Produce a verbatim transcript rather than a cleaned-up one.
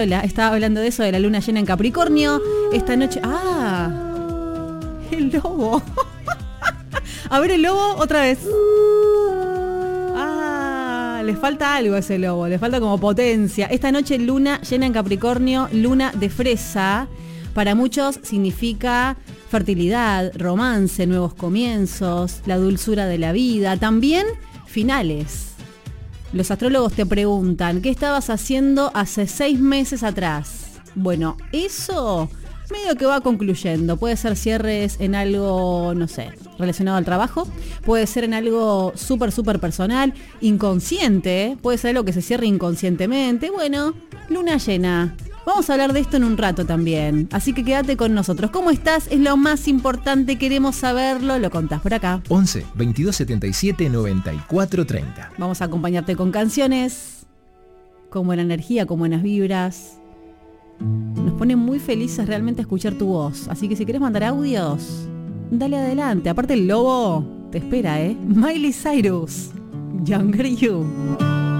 Estaba hablando de eso, de la luna llena en Capricornio. Esta noche... ¡Ah! El lobo. A ver el lobo otra vez. Ah, le falta algo a ese lobo, le falta como potencia. Esta noche luna llena en Capricornio, luna de fresa. Para muchos significa fertilidad, romance, nuevos comienzos, la dulzura de la vida, también finales. Los astrólogos te preguntan, ¿qué estabas haciendo hace seis meses atrás? Bueno, eso medio que va concluyendo. Puede ser cierres en algo, no sé, relacionado al trabajo. Puede ser en algo súper, súper personal, inconsciente. Puede ser algo que se cierre inconscientemente. Bueno, luna llena. Vamos a hablar de esto en un rato también. Así que quédate con nosotros. ¿Cómo estás? Es lo más importante. Queremos saberlo. Lo contás por acá. once, veintidós setenta y siete, noventa y cuatro treinta. Vamos a acompañarte con canciones, con buena energía, con buenas vibras. Nos pone muy felices realmente escuchar tu voz. Así que si querés mandar audios, dale adelante. Aparte el lobo te espera, ¿eh? Miley Cyrus, Younger You.